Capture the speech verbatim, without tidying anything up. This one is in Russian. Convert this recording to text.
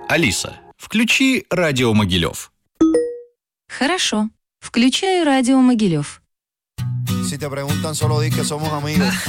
Алиса, включи радио Могилев. Хорошо. Включаю радио Могилев. Si te preguntan, solo di que somos amigos.